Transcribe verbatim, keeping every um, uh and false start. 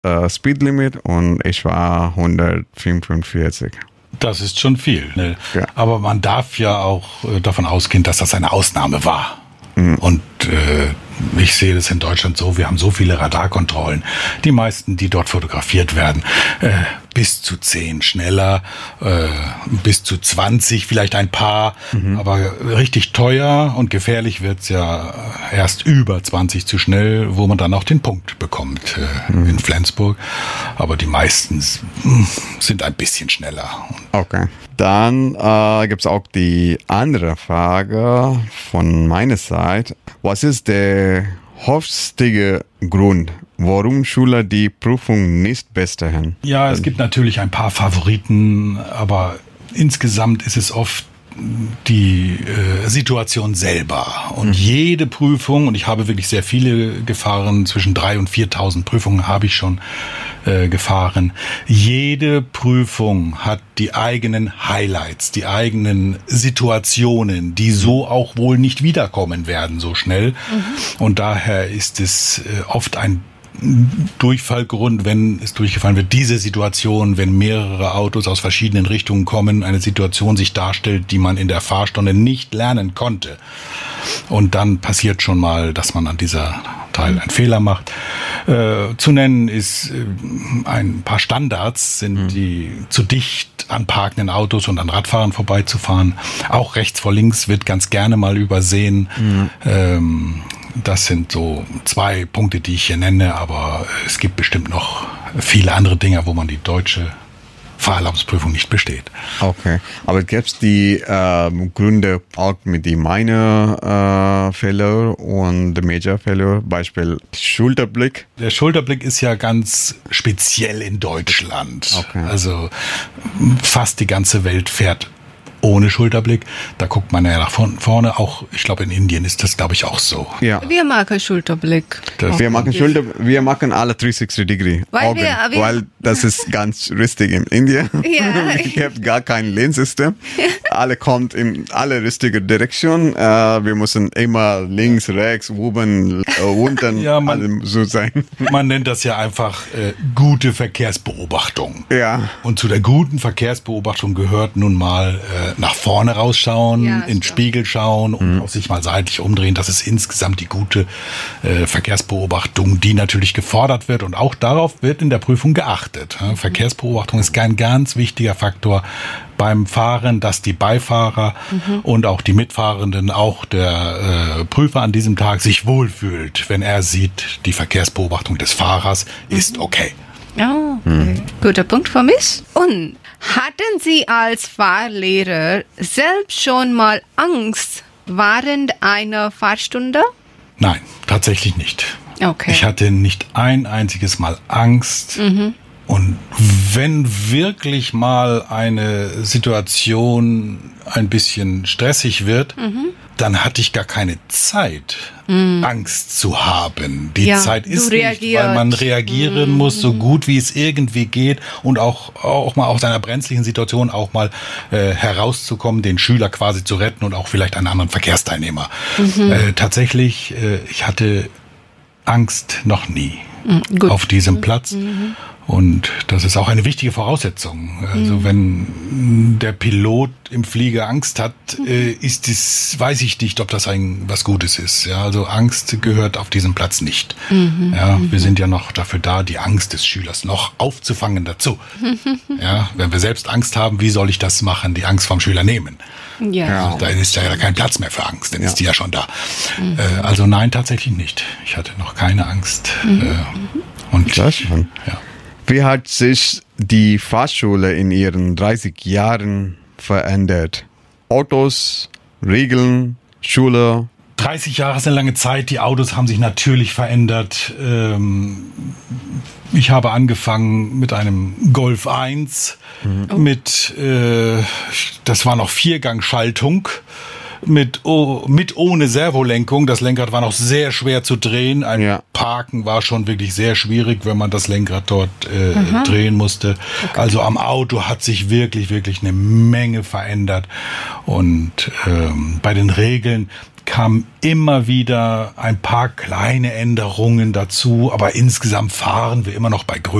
äh, Speedlimit und ich war hundertfünfundvierzig. Das ist schon viel. Ne? Ja. Aber man darf ja auch äh, davon ausgehen, dass das eine Ausnahme war. Mhm. Und äh, ich sehe das in Deutschland so, wir haben so viele Radarkontrollen. Die meisten, die dort fotografiert werden, äh, bis zu zehn schneller, äh, bis zu zwanzig vielleicht ein paar. Mhm. Aber richtig teuer und gefährlich wird's ja erst über zwanzig zu schnell, wo man dann auch den Punkt bekommt äh, mhm. in Flensburg. Aber die meisten sind ein bisschen schneller. Okay. Dann äh, gibt es auch die andere Frage von meiner Seite. Was ist der häufigste Grund, warum Schüler die Prüfung nicht bestehen? Ja, es gibt natürlich ein paar Favoriten, aber insgesamt ist es oft die äh, Situation selber. Und mhm. jede Prüfung, und ich habe wirklich sehr viele gefahren, zwischen dreitausend und viertausend Prüfungen habe ich schon äh, gefahren. Jede Prüfung hat die eigenen Highlights, die eigenen Situationen, die so auch wohl nicht wiederkommen werden so schnell. Mhm. Und daher ist es äh, oft ein Durchfallgrund, wenn es durchgefallen wird, diese Situation, wenn mehrere Autos aus verschiedenen Richtungen kommen, eine Situation sich darstellt, die man in der Fahrstunde nicht lernen konnte. Und dann passiert schon mal, dass man an dieser Teil einen Fehler macht. Äh, zu nennen ist äh, ein paar Standards, sind mhm. die zu dicht an parkenden Autos und an Radfahrern vorbeizufahren. Auch rechts vor links wird ganz gerne mal übersehen. Mhm. Ähm, Das sind so zwei Punkte, die ich hier nenne, aber es gibt bestimmt noch viele andere Dinge, wo man die deutsche Fahrerlaubnisprüfung nicht besteht. Okay, aber gibt es die äh, Gründe auch mit den Minor äh, Failure und Major Failure, Beispiel Schulterblick? Der Schulterblick ist ja ganz speziell in Deutschland. Okay. Also fast die ganze Welt fährt ohne Schulterblick. Da guckt man ja nach vorne. Auch, ich glaube, in Indien ist das, glaube ich, auch so. Ja. Wir machen Schulterblick. Das wir machen Schulter, wir machen alle dreihundertsechzig Degree weil, Augen, wir, wir weil das ist ganz richtig in Indien. Ja. Ich habe gar kein Lenssystem. Alle kommt in alle richtige Direktion. Uh, wir müssen immer links, rechts, oben, uh, unten, ja, man, so sein. Man nennt das ja einfach äh, gute Verkehrsbeobachtung. Ja. Und zu der guten Verkehrsbeobachtung gehört nun mal äh, nach vorne rausschauen, ja, in den Spiegel schauen und mhm. auch sich mal seitlich umdrehen. Das ist insgesamt die gute äh, Verkehrsbeobachtung, die natürlich gefordert wird, und auch darauf wird in der Prüfung geachtet. Ja, Verkehrsbeobachtung ist ein ganz wichtiger Faktor beim Fahren, dass die Beifahrer mhm. und auch die Mitfahrenden, auch der äh, Prüfer an diesem Tag sich wohlfühlt, wenn er sieht, die Verkehrsbeobachtung des Fahrers mhm. ist okay. Oh, okay. Mhm. Guter Punkt für mich. Und hatten Sie als Fahrlehrer selbst schon mal Angst während einer Fahrstunde? Nein, tatsächlich nicht. Okay. Ich hatte nicht ein einziges Mal Angst. Mhm. Und wenn wirklich mal eine Situation ein bisschen stressig wird, mhm. dann hatte ich gar keine Zeit, mhm. Angst zu haben. Die ja, Zeit ist nicht, weil man reagieren mhm. muss, so gut wie es irgendwie geht, und auch, auch mal aus einer brenzlichen Situation auch mal äh, herauszukommen, den Schüler quasi zu retten und auch vielleicht einen anderen Verkehrsteilnehmer. Mhm. Äh, tatsächlich, äh, ich hatte Angst noch nie mhm, auf diesem Platz. Mhm. Und das ist auch eine wichtige Voraussetzung. Also mhm. wenn der Pilot im Flieger Angst hat, äh, ist es, weiß ich nicht, ob das ein was Gutes ist. Ja, also Angst gehört auf diesem Platz nicht. Mhm. Ja, wir sind ja noch dafür da, die Angst des Schülers noch aufzufangen dazu. Ja, wenn wir selbst Angst haben, wie soll ich das machen, die Angst vom Schüler nehmen? Ja. Ja, da ist ja kein Platz mehr für Angst, dann ja. ist die ja schon da. Mhm. Äh, also nein, tatsächlich nicht. Ich hatte noch keine Angst. Mhm. Äh, und das schon. Ja. Wie hat sich die Fahrschule in ihren dreißig Jahren verändert? Autos, Regeln, Schule? dreißig Jahre ist eine lange Zeit. Die Autos haben sich natürlich verändert. Ich habe angefangen mit einem Golf eins, mhm. mit, äh, das war noch Viergangschaltung. Mit, oh, mit ohne Servolenkung. Das Lenkrad war noch sehr schwer zu drehen. Ein ja. Parken war schon wirklich sehr schwierig, wenn man das Lenkrad dort äh, drehen musste. Okay. Also am Auto hat sich wirklich, wirklich eine Menge verändert. Und ähm, bei den Regeln kamen immer wieder ein paar kleine Änderungen dazu, aber insgesamt fahren wir immer noch bei